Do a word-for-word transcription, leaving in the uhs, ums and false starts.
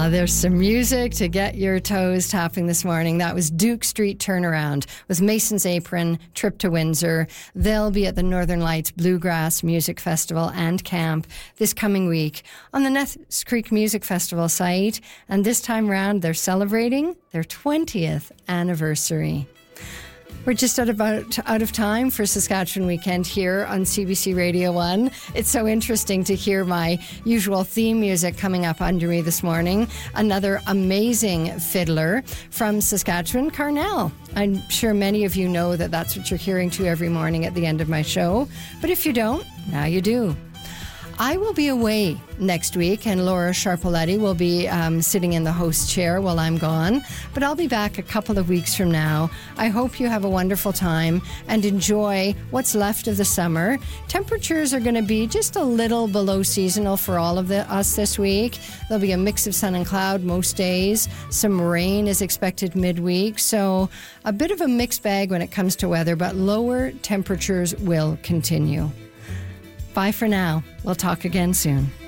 Ah, there's some music to get your toes tapping this morning. That was Duke Street Turnaround with Mason's Apron, Trip to Windsor. They'll be at the Northern Lights Bluegrass Music Festival and Camp this coming week on the Ness Creek Music Festival site. And this time round, they're celebrating their twentieth anniversary. We're just at about out of time for Saskatchewan Weekend here on C B C Radio one. It's so interesting to hear my usual theme music coming up under me this morning. Another amazing fiddler from Saskatchewan, Carnell. I'm sure many of you know that that's what you're hearing to every morning at the end of my show. But if you don't, now you do. I will be away next week, and Laura Sharpoletti will be um, sitting in the host chair while I'm gone. But I'll be back a couple of weeks from now. I hope you have a wonderful time and enjoy what's left of the summer. Temperatures are going to be just a little below seasonal for all of the, us this week. There'll be a mix of sun and cloud most days. Some rain is expected midweek. So a bit of a mixed bag when it comes to weather, but lower temperatures will continue. Bye for now. We'll talk again soon.